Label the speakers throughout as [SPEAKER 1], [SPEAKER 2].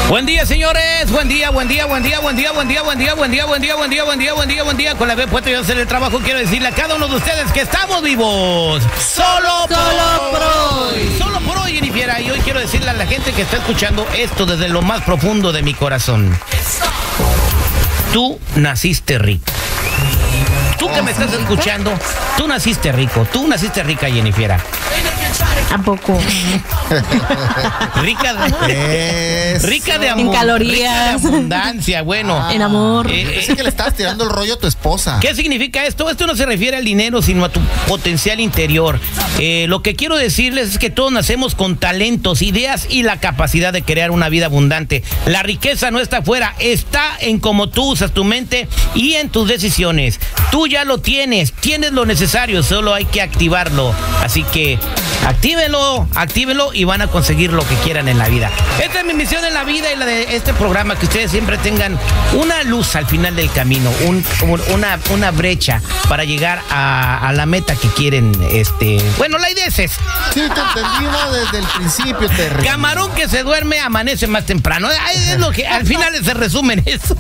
[SPEAKER 1] Buen día, señores. Buen día. Con la B puesta y hacer el trabajo, quiero decirle a cada uno de ustedes que estamos vivos. Solo por hoy. Solo por hoy, Jennifer. Y hoy quiero decirle a la gente que está escuchando esto desde lo más profundo de mi corazón. Tú naciste rico. Tú que me estás escuchando, tú naciste rico. Tú naciste rica, Jennifer.
[SPEAKER 2] ¿A poco?
[SPEAKER 1] Rica de amor.
[SPEAKER 2] En calorías.
[SPEAKER 1] Rica de abundancia, bueno.
[SPEAKER 2] En amor.
[SPEAKER 3] Pensé que le estabas tirando el rollo a tu esposa.
[SPEAKER 1] ¿Qué significa esto? Esto no se refiere al dinero, sino a tu potencial interior. Lo que quiero decirles es que todos nacemos con talentos, ideas y la capacidad de crear una vida abundante. La riqueza no está afuera, está en cómo tú usas tu mente y en tus decisiones. Tú ya lo tienes lo necesario, solo hay que activarlo. Así que actívenlo y van a conseguir lo que quieran en la vida. Esta es mi misión en la vida y la de este programa, que ustedes siempre tengan una luz al final del camino, una brecha para llegar a la meta que quieren. Bueno, la idea es esa.
[SPEAKER 3] Sí, te entendimos desde el principio, Terry.
[SPEAKER 1] Camarón que se duerme amanece más temprano. Es lo que al final se resume en eso.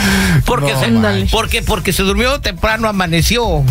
[SPEAKER 1] Porque se durmió temprano, amaneció.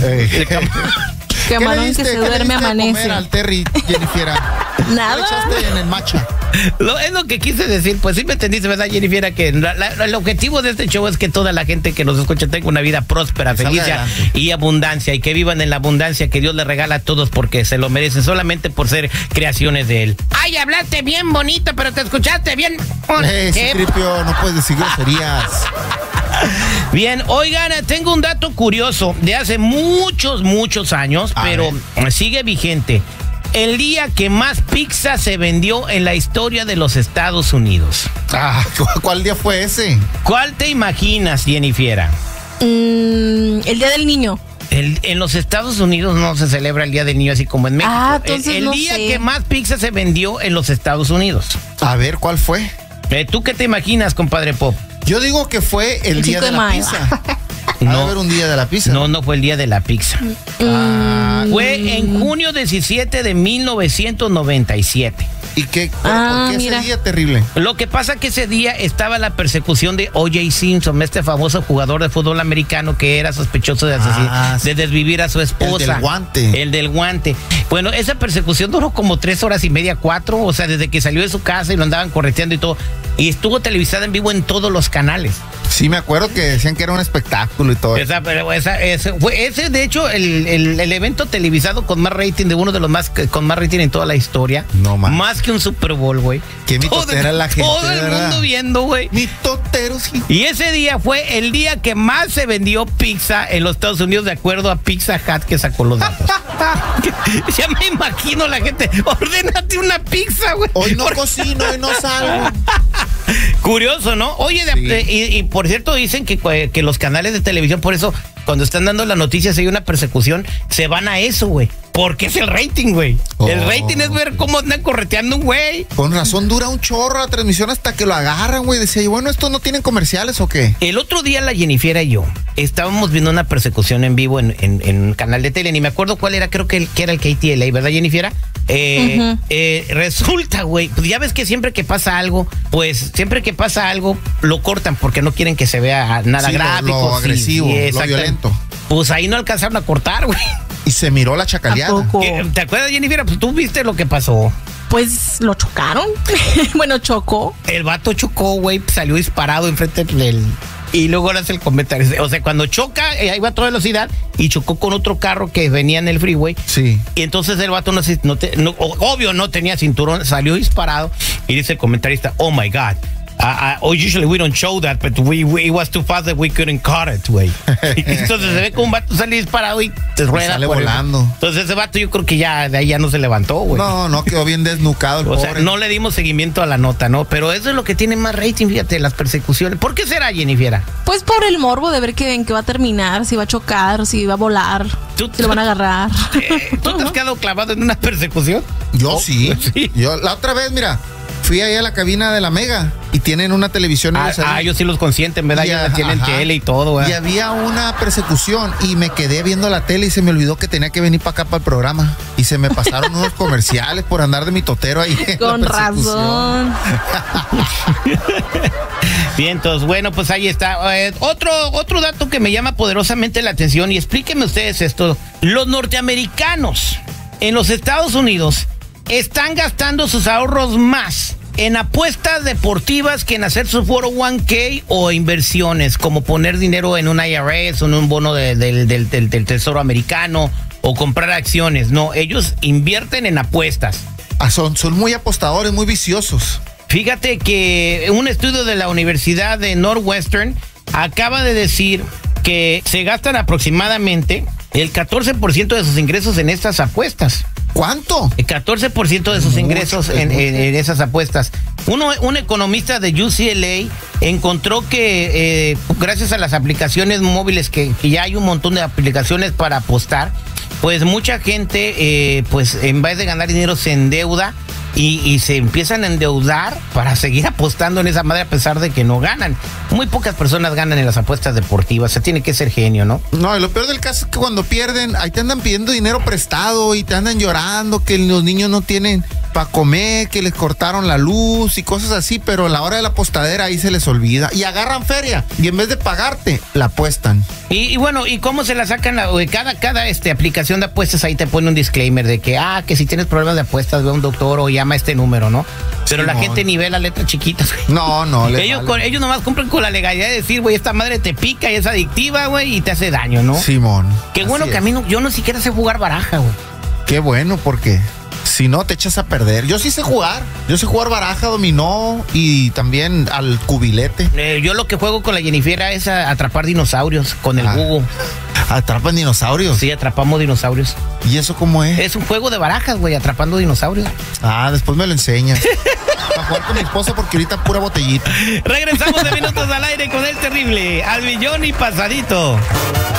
[SPEAKER 2] Camarón que se duerme amanece.
[SPEAKER 3] Comer al Terry, Jennifer?
[SPEAKER 2] Nada.
[SPEAKER 3] ¿Qué le echaste en el matcha?
[SPEAKER 1] Es lo que quise decir. Pues sí me entendiste, ¿verdad, Jennifer? Que el objetivo de este show es que toda la gente que nos escucha tenga una vida próspera, feliz y abundancia, y que vivan en la abundancia que Dios le regala a todos porque se lo merecen, solamente por ser creaciones de Él. Ay, hablaste bien bonito, pero te escuchaste bien.
[SPEAKER 3] Citripio, no puedes decir groserías.
[SPEAKER 1] Bien, oigan, tengo un dato curioso de hace muchos años, pero sigue vigente. El día que más pizza se vendió en la historia de los Estados Unidos.
[SPEAKER 3] ¿Cuál día fue ese?
[SPEAKER 1] ¿Cuál te imaginas, Jennifer?
[SPEAKER 2] El Día del Niño.
[SPEAKER 1] En los Estados Unidos no se celebra el Día del Niño así como en México.
[SPEAKER 2] Entonces
[SPEAKER 1] el día que más pizza se vendió en los Estados Unidos.
[SPEAKER 3] A ver, ¿cuál fue?
[SPEAKER 1] ¿Tú qué te imaginas, compadre Pop?
[SPEAKER 3] Yo digo que fue el día de la pizza.
[SPEAKER 1] No,
[SPEAKER 3] a ver, un día de la pizza.
[SPEAKER 1] No fue el día de la pizza. Fue en junio 17 de 1997.
[SPEAKER 3] ¿Y qué? ¿Por qué ese día terrible?
[SPEAKER 1] Lo que pasa que ese día estaba la persecución de O.J. Simpson, este famoso jugador de fútbol americano que era sospechoso de de desvivir a su esposa. El del guante. Bueno, esa persecución duró como 3 horas y media, 4, o sea, desde que salió de su casa y lo andaban correteando y todo. Y estuvo televisada en vivo en todos los canales.
[SPEAKER 3] Sí, me acuerdo que decían que era un espectáculo y todo.
[SPEAKER 1] Ese de hecho, el evento televisado con más rating, de uno de los más con más rating en toda la historia.
[SPEAKER 3] No más.
[SPEAKER 1] Más que un Super Bowl, güey.
[SPEAKER 3] Qué mitotera la gente.
[SPEAKER 1] Todo el mundo viendo, güey.
[SPEAKER 3] Mitoteros. Sí.
[SPEAKER 1] Y ese día fue el día que más se vendió pizza en los Estados Unidos, de acuerdo a Pizza Hut, que sacó los datos. Ya me imagino la gente, ordénate una pizza, güey.
[SPEAKER 3] Hoy no cocino, hoy no salgo.
[SPEAKER 1] Curioso, ¿no? Oye, y por cierto, dicen que los canales de televisión, por eso, cuando están dando las noticias y hay una persecución, se van a eso, güey. Porque es el rating, güey. El rating es ver cómo andan correteando un güey.
[SPEAKER 3] Con razón dura un chorro la transmisión hasta que lo agarran, güey. Decía, bueno, ¿estos no tienen comerciales o qué?
[SPEAKER 1] El otro día la Jennifer y yo estábamos viendo una persecución en vivo en un canal de tele. Ni me acuerdo cuál era, creo que era el KTLA, ¿verdad, Jennifer? Resulta, güey, pues ya ves que siempre que pasa algo, lo cortan porque no quieren que se vea nada gráfico.
[SPEAKER 3] Lo agresivo, lo violento.
[SPEAKER 1] Pues ahí no alcanzaron a cortar, güey.
[SPEAKER 3] Y se miró la chacaleada.
[SPEAKER 1] ¿Te acuerdas, Jennifer? Pues tú viste lo que pasó.
[SPEAKER 2] Pues lo chocaron. Bueno, chocó.
[SPEAKER 1] El vato chocó, güey, salió disparado enfrente del... Y luego ahora hace el comentario. O sea, cuando choca, ahí va a toda velocidad y chocó con otro carro que venía en el freeway.
[SPEAKER 3] Sí.
[SPEAKER 1] Y entonces el vato obvio no tenía cinturón, salió disparado. Y dice el comentarista, oh my God. Usually we don't show that, but it was too fast that we couldn't cut it, güey. Entonces se ve como un vato sale disparado y te rueda.
[SPEAKER 3] Sale volando.
[SPEAKER 1] Entonces ese vato yo creo que ya de ahí ya no se levantó, güey.
[SPEAKER 3] No, quedó bien desnucado el pobre.
[SPEAKER 1] O sea, no le dimos seguimiento a la nota, ¿no? Pero eso es lo que tiene más rating, fíjate, las persecuciones. ¿Por qué será, Jennifer?
[SPEAKER 2] Pues por el morbo de ver en qué va a terminar, si va a chocar, si va a volar, si lo van a agarrar.
[SPEAKER 1] ¿Tú te has quedado clavado en una persecución?
[SPEAKER 3] Yo sí. Yo la otra vez, mira, fui ahí a la cabina de la Mega y tienen una televisión.
[SPEAKER 1] Ellos sí los consienten, ¿verdad? Ellos tienen tele y todo, ¿verdad?
[SPEAKER 3] Y había una persecución y me quedé viendo la tele y se me olvidó que tenía que venir para acá para el programa. Y se me pasaron unos comerciales por andar de mi totero ahí.
[SPEAKER 2] Con razón.
[SPEAKER 1] Bien, entonces, bueno, pues ahí está. Otro dato que me llama poderosamente la atención, y explíquenme ustedes esto. Los norteamericanos en los Estados Unidos están gastando sus ahorros más en apuestas deportivas que en hacer su 401k o inversiones, como poner dinero en un IRS o en un bono del Tesoro Americano o comprar acciones. No, ellos invierten en apuestas.
[SPEAKER 3] Son muy apostadores, muy viciosos.
[SPEAKER 1] Fíjate que un estudio de la Universidad de Northwestern acaba de decir que se gastan aproximadamente el 14% de sus ingresos en estas apuestas.
[SPEAKER 3] ¿Cuánto?
[SPEAKER 1] El 14% de sus ingresos en esas apuestas. Un economista de UCLA encontró que gracias a las aplicaciones móviles, que ya hay un montón de aplicaciones para apostar, pues mucha gente, pues en vez de ganar dinero, se endeuda y se empiezan a endeudar para seguir apostando en esa madre a pesar de que no ganan. Muy pocas personas ganan en las apuestas deportivas. O sea, tiene que ser genio, ¿no?
[SPEAKER 3] No, y lo peor del caso es que cuando pierden, ahí te andan pidiendo dinero prestado y te andan llorando que los niños no tienen para comer, que les cortaron la luz y cosas así, pero a la hora de la apostadera ahí se les olvida y agarran feria y en vez de pagarte, la apuestan.
[SPEAKER 1] Y bueno, ¿y cómo se la sacan? Cada aplicación de apuestas ahí te pone un disclaimer de que si tienes problemas de apuestas, ve a un doctor o llama a este número, ¿no? Pero la gente ni ve las letras chiquitas, güey.
[SPEAKER 3] No.
[SPEAKER 1] Ellos nomás cumplen con la legalidad de decir, güey, esta madre te pica y es adictiva, güey, y te hace daño, ¿no?
[SPEAKER 3] Simón.
[SPEAKER 1] Qué bueno que a mí yo no siquiera sé jugar baraja, güey.
[SPEAKER 3] Qué bueno, porque si no te echas a perder. Yo sí sé jugar. Yo sé jugar baraja, dominó y también al cubilete.
[SPEAKER 1] Yo lo que juego con la Jennifer es a atrapar dinosaurios con el Google.
[SPEAKER 3] ¿Atrapan dinosaurios?
[SPEAKER 1] Sí, atrapamos dinosaurios.
[SPEAKER 3] ¿Y eso cómo es?
[SPEAKER 1] Es un juego de barajas, güey, atrapando dinosaurios.
[SPEAKER 3] Después me lo enseñas. A jugar con mi esposa porque ahorita pura botellita.
[SPEAKER 1] Regresamos de Minutos al Aire con el terrible Al Millón y Pasadito.